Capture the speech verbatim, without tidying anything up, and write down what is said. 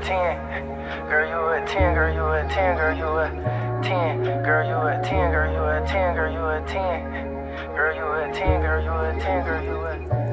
ten. Girl, you a ten, girl, you a ten, girl, you a ten. Girl, you a ten, girl, you a ten, girl, you a ten. Girl, you a ten, girl, you a ten, girl, you a